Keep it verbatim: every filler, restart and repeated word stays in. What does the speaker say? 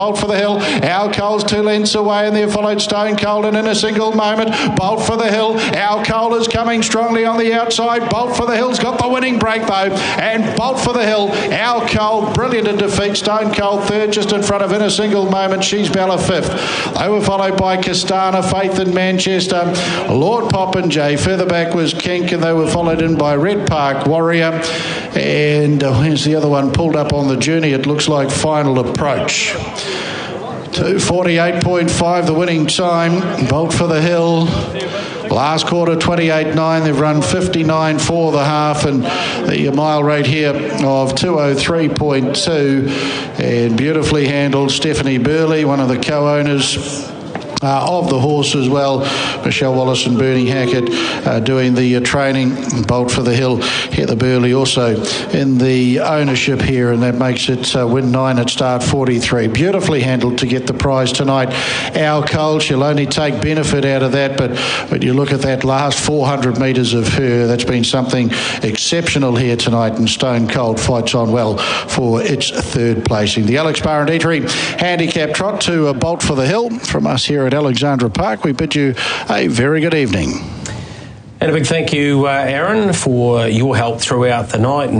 Bolt for the Hill. Our Cole's two lengths away, and they're followed Stone Cold, and in a single moment, Bolt for the Hill. Our Cole is coming strongly on the outside. Bolt for the Hill's got the winning break though, and Bolt for the Hill. Our Cole, brilliant in defeat. Stone Cold third, just in front of in a single moment. She's Bella fifth. They were followed by Castana, Faith in Manchester, Lord Popinjay. Further back was Kink, and they were followed in by Red Park Warrior. And uh, where's the other one? Pulled up on the journey, it looks like Final Approach. two forty-eight point five the winning time. Bolt for the Hill. Last quarter twenty-eight nine. They've run fifty-nine for the half, and the mile rate here of two oh three point two. And beautifully handled. Stephanie Burley, one of the co-owners Uh, of the horse as well. Michelle Wallace and Bernie Hackett uh, doing the uh, training. Bolt for the Hill. Heather Burley also in the ownership here, and that makes it uh, win nine at start forty-three. Beautifully handled to get the prize tonight. Our Cole, she'll only take benefit out of that, but when you look at that last four hundred metres of her, that's been something exceptional here tonight, and Stone Cold fights on well for its third placing. The Alex Barron Eatery handicap trot to uh, Bolt for the Hill from us here at Alexandra Park. We bid you a very good evening. And a big thank you, uh, Aaron, for your help throughout the night.